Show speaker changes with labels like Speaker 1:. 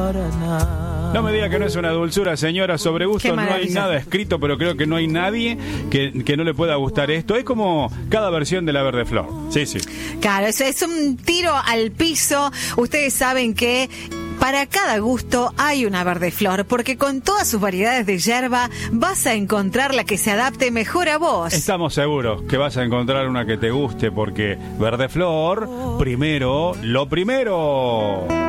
Speaker 1: No me diga que no es una dulzura, señora. Sobre gusto no hay nada escrito, pero creo que no hay nadie que no le pueda gustar esto. Es como cada versión de La Verde Flor. Sí, sí.
Speaker 2: Claro, eso es un tiro al piso. Ustedes saben que para cada gusto hay una Verde Flor, porque con todas sus variedades de yerba vas a encontrar la que se adapte mejor a vos.
Speaker 1: Estamos seguros que vas a encontrar una que te guste, porque Verde Flor, primero, lo primero.